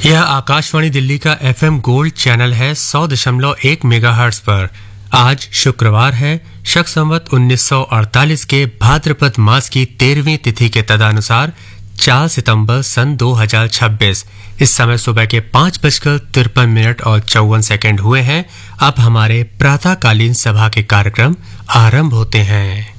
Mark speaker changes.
Speaker 1: यह आकाशवाणी दिल्ली का FM gold channel है 100.1 मेगाहर्ट्ज पर। आज शुक्रवार है, शक संवत 1948 के भाद्रपद मास की 13वीं तिथि के तदनुसार 4 सितंबर सन 2026। इस समय सुबह के 5:53 और 54 सेकंड हुए हैं। अब हमारे प्रातःकालीन सभा के कार्यक्रम आरंभ होते हैं।